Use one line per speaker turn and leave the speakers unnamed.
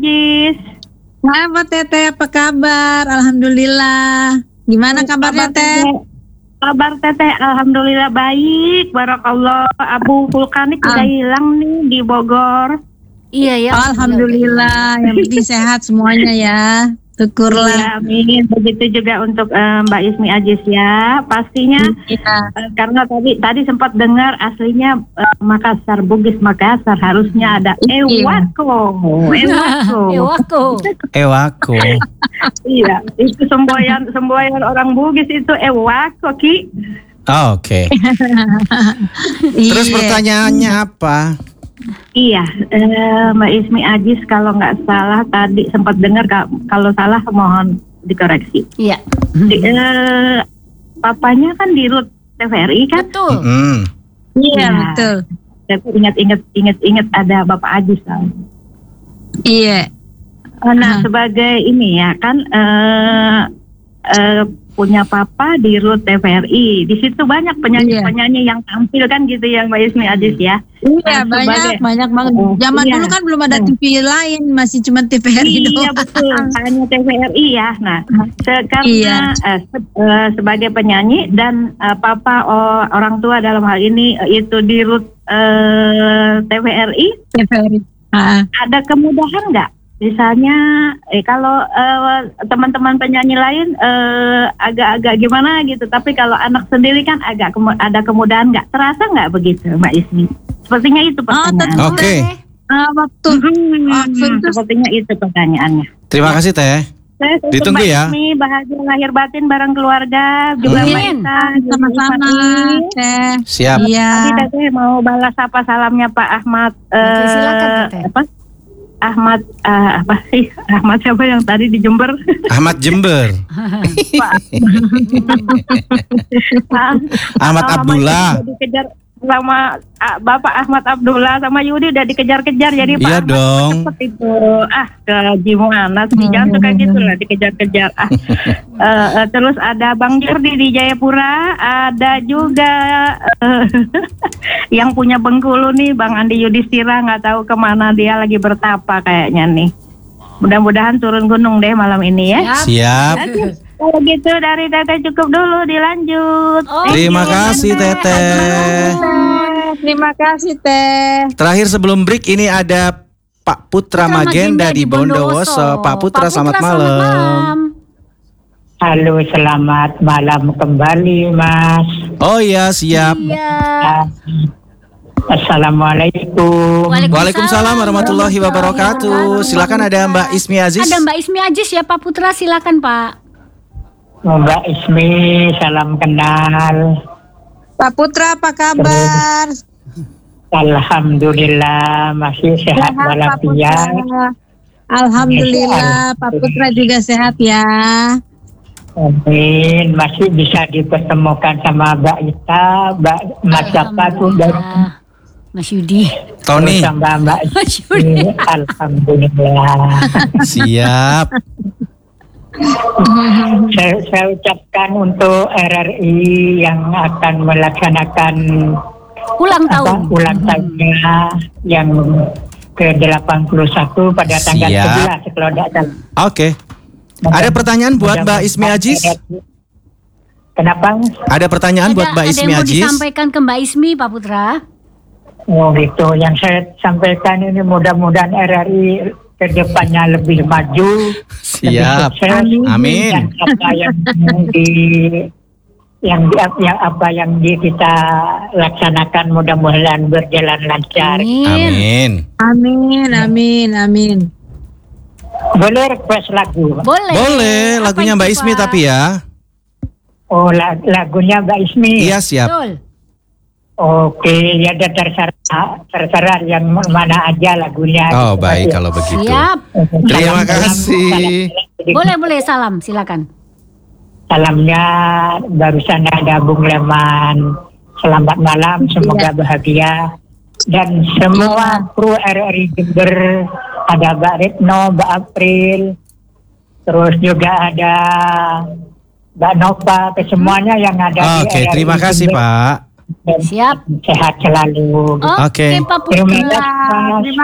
Ajis.
Hai Mbak Teteh, apa kabar? Alhamdulillah. Gimana kabarnya Teh?
Kabar Teteh, alhamdulillah baik. Barakallah. Abu vulkanik udah hilang nih di Bogor.
Iya ya.
Alhamdulillah. Yang penting sehat semuanya ya. Syukurlah.
Ya, amin. Begitu juga untuk Mbak Ismi Ajis ya. Pastinya karena tadi sempat dengar aslinya Makassar, Bugis Makassar, harusnya ada Ewako.
Ewako.
Iya, itu semboyan orang Bugis itu Ewako, Ki.
Oh, oke. Terus pertanyaannya apa?
Iya, Mbak Ismi Ajis kalau nggak salah tadi sempat dengar, kalau salah mohon dikoreksi.
Iya.
Papanya kan di RUT TVRI kan?
Betul.
Iya, betul.
Saya ingat ada Bapak Ajis lah.
Iya.
Nah, sebagai ini ya kan punya papa di RUT TVRI. Di situ banyak penyanyi-penyanyi yang tampil kan gitu ya Mbak Ismi Ajis ya.
Iya, banyak banget. Zaman dulu kan belum ada TV lain, masih cuma TVRI doang.
Iya, betul. Hanya TVRI ya. Nah, karena sebagai penyanyi dan papa orang tua dalam hal ini itu di RUT TVRI. Ada kemudahan nggak? Misalnya kalau teman-teman penyanyi lain agak-agak gimana gitu, tapi kalau anak sendiri kan agak ada kemudahan, nggak terasa nggak begitu Mbak Ismi? Sepertinya itu pertanyaan.
Oke.
Waktu
sepertinya itu pertanyaannya.
Terima kasih Teh. Ditunggu ya.
Ismi bahagia lahir batin bareng keluarga juga Mbak.
Sama-sama Teh.
Siap.
Tadi Teteh mau balas apa salamnya Pak Ahmad.
Silakan Teteh.
Ahmad Ahmad siapa yang tadi di Jember?
Ahmad Jember. Ahmad Abdullah.
Dikejar sama Bapak Ahmad Abdullah sama Yudi udah dikejar-kejar, jadi
iya
Pak
dong.
Ahmad cepet itu gimana sih, jangan suka gitu lah dikejar-kejar. Terus ada Bang Jordi di Jayapura, ada juga yang punya Bengkulu nih Bang Andi Yudhistira, nggak tahu kemana dia, lagi bertapa kayaknya nih. Mudah-mudahan turun gunung deh malam ini ya.
Siap.
Kalau gitu dari Teteh cukup dulu, dilanjut.
Terima kasih Teteh.
Terima kasih Teh.
Terakhir sebelum break ini ada Pak Putra Magenda di Bondowoso. Pak Putra, selamat malam.
Halo, selamat malam kembali Mas.
Oh iya, siap.
Iya.
Assalamualaikum.
Waalaikumsalam warahmatullahi wabarakatuh. Silakan, ada Mbak Ismi Ajis.
Ada Mbak Ismi Ajis ya Pak Putra, silakan Pak.
Mbak Ismi, salam kenal.
Pak Putra, apa kabar?
Alhamdulillah masih sehat walafiat.
Alhamdulillah, Pak Putra juga sehat ya.
Amin. Masih bisa dipertemukan sama Mbak Ita, Mas siapa tuh?
Mas Yudi.
Tony.
Sama Mbak Ismi. Alhamdulillah.
Siap.
Saya ucapkan untuk RRI yang akan melaksanakan
ulang tahunnya
yang ke-81 pada tanggal 11 kalau tidak salah.
Oke. Ada pertanyaan buat Mbak Ismi Ajis?
Kenapa?
Ada pertanyaan buat Mbak Ismi
Ajis? Ada yang mau
Ajis?
disampaikan ke Mbak Ismi, Pak Putra?
Oh gitu. Yang saya sampaikan ini mudah-mudahan RRI ke depannya lebih maju.
Siap.
Lebih sukses,
amin.
Dan apa yang kita laksanakan mudah-mudahan berjalan lancar.
Amin.
Amin.
Boleh request lagu?
Boleh.
Lagunya Mbak Ismi tapi ya.
Oh, lagunya Mbak Ismi.
Iya, siap.
Betul.
Oke, ya terserah yang mana aja lagunya.
Oh, baik kalau begitu.
Siap.
Terima kasih.
Boleh, salam, silakan.
Salamnya barusan ada Bung Leman. Selamat malam, semoga bahagia. Dan semua kru RRI Jember, ada Mbak Retno, Mbak April, terus juga ada Mbak Nova, kesemuanya yang ada di RRI.
Oke, terima kasih
Jember.
Pak.
Siap.
Sehat selalu.
Oke, Pak Putra.
Terima kasih.